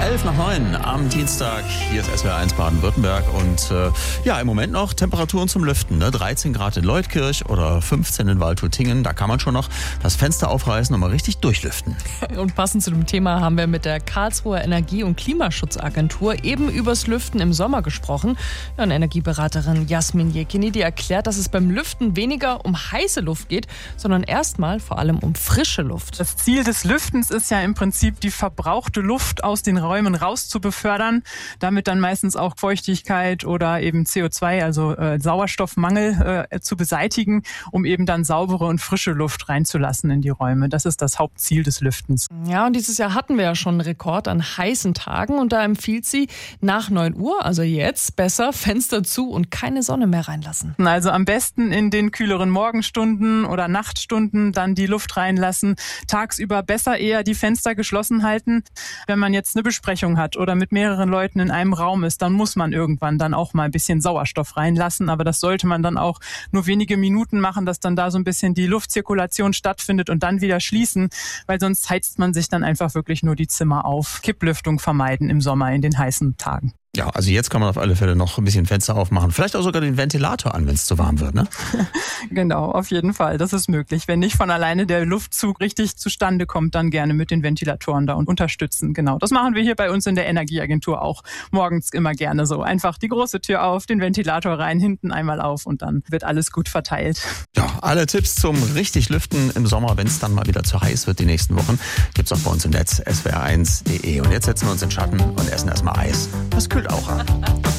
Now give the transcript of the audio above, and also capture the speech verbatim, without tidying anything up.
elf nach neun am Dienstag. Hier ist S W R eins Baden-Württemberg und äh, ja, im Moment noch Temperaturen zum Lüften. Ne? dreizehn Grad in Leutkirch oder fünfzehn in Waldshut-Tiengen. Da kann man schon noch das Fenster aufreißen und mal richtig durchlüften. Und passend zu dem Thema haben wir mit der Karlsruher Energie- und Klimaschutzagentur eben übers Lüften im Sommer gesprochen. Ja, und Energieberaterin Jasmin Jekini, die erklärt, dass es beim Lüften weniger um heiße Luft geht, sondern erstmal vor allem um frische Luft. Das Ziel des Lüftens ist ja im Prinzip, die verbrauchte Luft aus den Räumen raus zu befördern, damit dann meistens auch Feuchtigkeit oder eben C O zwei, also äh, Sauerstoffmangel äh, zu beseitigen, um eben dann saubere und frische Luft reinzulassen in die Räume. Das ist das Hauptziel des Lüftens. Ja, und dieses Jahr hatten wir ja schon einen Rekord an heißen Tagen und da empfiehlt sie nach neun Uhr, also jetzt, besser Fenster zu und keine Sonne mehr reinlassen. Also am besten in den kühleren Morgenstunden oder Nachtstunden dann die Luft reinlassen. Tagsüber besser eher die Fenster geschlossen halten. Wenn man jetzt eine Besprechung hat oder mit mehreren Leuten in einem Raum ist, dann muss man irgendwann dann auch mal ein bisschen Sauerstoff reinlassen. Aber das sollte man dann auch nur wenige Minuten machen, dass dann da so ein bisschen die Luftzirkulation stattfindet und dann wieder schließen, weil sonst heizt man sich dann einfach wirklich nur die Zimmer auf. Kipplüftung vermeiden im Sommer in den heißen Tagen. Ja, also jetzt kann man auf alle Fälle noch ein bisschen Fenster aufmachen. Vielleicht auch sogar den Ventilator an, wenn es zu warm wird, ne? Genau, auf jeden Fall. Das ist möglich. Wenn nicht von alleine der Luftzug richtig zustande kommt, dann gerne mit den Ventilatoren da und unterstützen. Genau, das machen wir hier bei uns in der Energieagentur auch morgens immer gerne so. Einfach die große Tür auf, den Ventilator rein, hinten einmal auf und dann wird alles gut verteilt. Ja, alle Tipps zum richtig Lüften im Sommer, wenn es dann mal wieder zu heiß wird die nächsten Wochen, gibt's auch bei uns im Netz S W R eins punkt de. Und jetzt setzen wir uns in den Schatten und essen erstmal Eis. Das kühlt auch an.